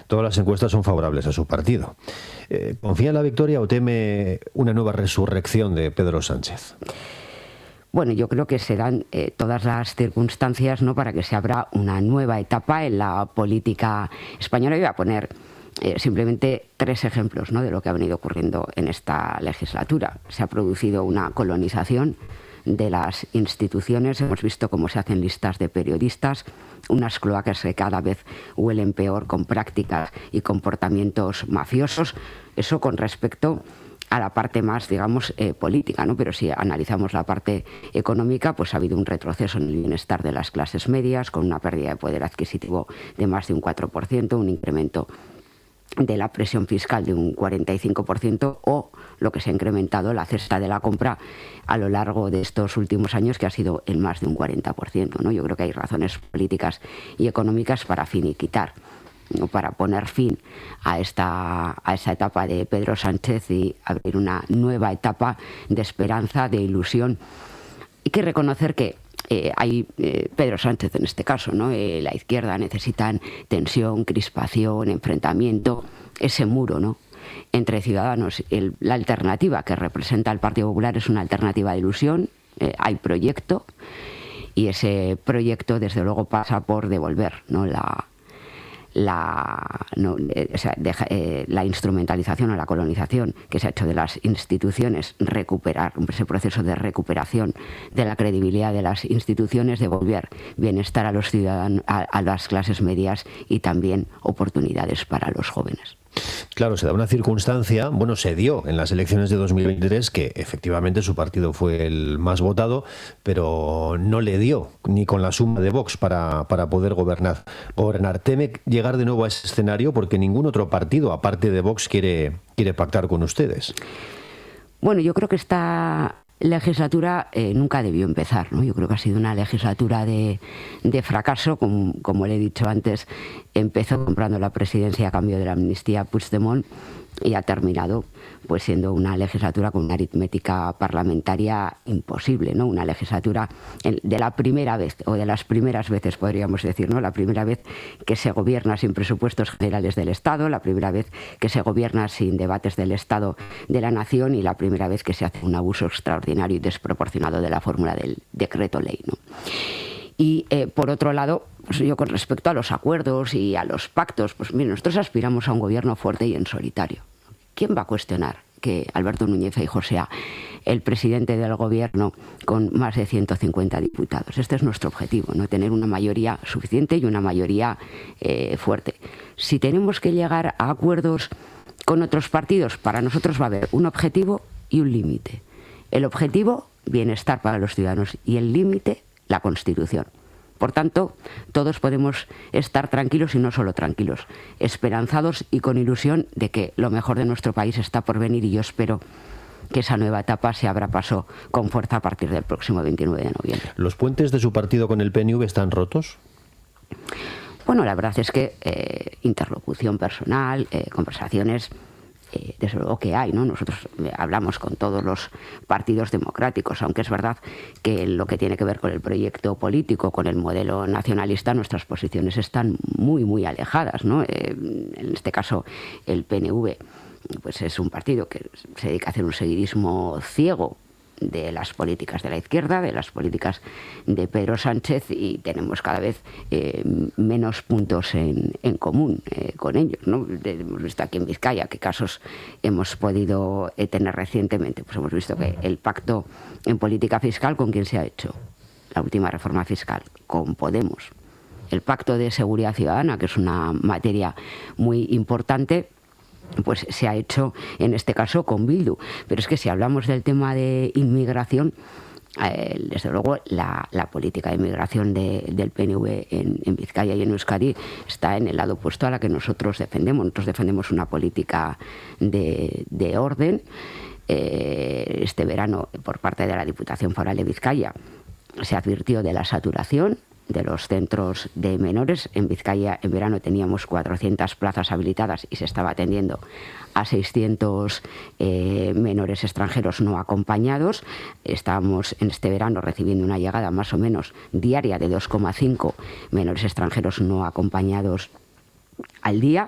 Todas las encuestas son favorables a su partido. ¿Confía en la victoria o teme una nueva resurrección de Pedro Sánchez? Bueno, yo creo que se dan todas las circunstancias, ¿no?, para que se abra una nueva etapa en la política española. Y voy a poner simplemente 3 ejemplos, ¿no?, de lo que ha venido ocurriendo en esta legislatura. Se ha producido una colonización de las instituciones. Hemos visto cómo se hacen listas de periodistas, unas cloacas que cada vez huelen peor, con prácticas y comportamientos mafiosos. Eso con respecto a la parte más, digamos, política, ¿no? Pero si analizamos la parte económica, pues ha habido un retroceso en el bienestar de las clases medias, con una pérdida de poder adquisitivo de más de un 4%, un incremento de la presión fiscal de un 45%, o lo que se ha incrementado, la cesta de la compra a lo largo de estos últimos años, que ha sido en más de un 40%, ¿no? Yo creo que hay razones políticas y económicas para finiquitar, ¿no?, para poner fin a esta etapa de Pedro Sánchez y abrir una nueva etapa de esperanza, de ilusión. Hay que reconocer que hay Pedro Sánchez en este caso, ¿no? La izquierda necesitan tensión, crispación, enfrentamiento, ese muro, ¿no?, entre ciudadanos. La alternativa que representa el Partido Popular es una alternativa de ilusión. Hay proyecto, y ese proyecto desde luego pasa por devolver, ¿no?, la instrumentalización o la colonización que se ha hecho de las instituciones, recuperar ese proceso de recuperación de la credibilidad de las instituciones, devolver bienestar a los ciudadanos, a las clases medias, y también oportunidades para los jóvenes. Claro, se da una circunstancia, bueno, se dio en las elecciones de 2023 que efectivamente su partido fue el más votado, pero no le dio ni con la suma de Vox para poder gobernar. Teme llegar de nuevo a ese escenario porque ningún otro partido, aparte de Vox, quiere pactar con ustedes. Bueno, yo creo que esta legislatura nunca debió empezar, ¿no? Yo creo que ha sido una legislatura de fracaso. Como le he dicho antes, empezó comprando la presidencia a cambio de la amnistía Puigdemont, y ha terminado pues siendo una legislatura con una aritmética parlamentaria imposible, ¿no? Una legislatura de la primera vez, o de las primeras veces podríamos decir, ¿no? La primera vez que se gobierna sin presupuestos generales del Estado, la primera vez que se gobierna sin debates del Estado de la Nación, y la primera vez que se hace un abuso extraordinario y desproporcionado de la fórmula del decreto ley, ¿no? Y por otro lado, pues yo con respecto a los acuerdos y a los pactos, pues mire, nosotros aspiramos a un gobierno fuerte y en solitario. ¿Quién va a cuestionar que Alberto Núñez Feijóo sea el presidente del gobierno con más de 150 diputados? Este es nuestro objetivo, ¿no? Tener una mayoría suficiente y una mayoría fuerte. Si tenemos que llegar a acuerdos con otros partidos, para nosotros va a haber un objetivo y un límite. El objetivo, bienestar para los ciudadanos, y el límite, la Constitución. Por tanto, todos podemos estar tranquilos, y no solo tranquilos, esperanzados y con ilusión de que lo mejor de nuestro país está por venir, y yo espero que esa nueva etapa se abra paso con fuerza a partir del próximo 29 de noviembre. ¿Los puentes de su partido con el PNV están rotos? Bueno, la verdad es que interlocución personal, conversaciones, desde luego que hay, ¿no? Nosotros hablamos con todos los partidos democráticos, aunque es verdad que en lo que tiene que ver con el proyecto político, con el modelo nacionalista, nuestras posiciones están muy, muy alejadas, ¿no? En este caso, el PNV pues es un partido que se dedica a hacer un seguidismo ciego de las políticas de la izquierda, de las políticas de Pedro Sánchez, y tenemos cada vez menos puntos en común con ellos, ¿no? Hemos visto aquí en Vizcaya qué casos hemos podido tener recientemente. Pues hemos visto que el pacto en política fiscal, ¿con quién se ha hecho? La última reforma fiscal, con Podemos. El pacto de seguridad ciudadana, que es una materia muy importante, pues se ha hecho en este caso con Bildu. Pero es que si hablamos del tema de inmigración, desde luego la política de inmigración del PNV en Vizcaya y en Euskadi está en el lado opuesto a la que nosotros defendemos. Nosotros defendemos una política de orden. Este verano, por parte de la Diputación Foral de Vizcaya, se advirtió de la saturación de los centros de menores. En Vizcaya en verano teníamos 400 plazas habilitadas y se estaba atendiendo a 600 menores extranjeros no acompañados. Estábamos en este verano recibiendo una llegada más o menos diaria de 2,5 menores extranjeros no acompañados al día.